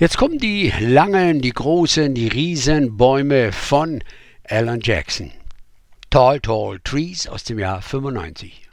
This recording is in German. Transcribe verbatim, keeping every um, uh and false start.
Jetzt kommen die langen, die großen, die Riesenbäume von Alan Jackson. Tall, Tall Trees aus dem Jahr fünfundneunzig.